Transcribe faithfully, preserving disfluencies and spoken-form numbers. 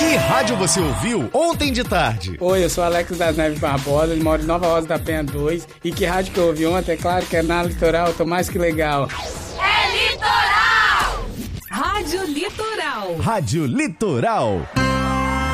Que rádio você ouviu ontem de tarde? Oi, eu sou Alex das Neves Barbosa, moro em Nova Rosa da Penha dois. E que rádio que eu ouvi ontem, é claro que é na Litoral, eu tô mais que legal. É Litoral! Rádio Litoral. Rádio Litoral.